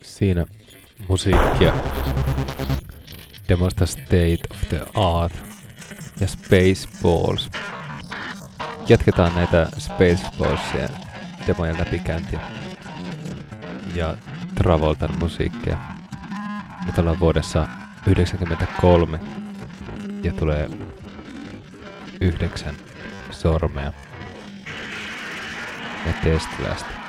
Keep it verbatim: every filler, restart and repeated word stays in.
Siinä musiikkia demosta State of the Art ja Spaceballs. Jatketaan näitä Spaceballsien demojen läpikäyntiä ja Travoltan musiikkia. Nyt ollaan vuodessa yhdeksänkymmentäkolme ja tulee yhdeksän sormea ja Testlasta.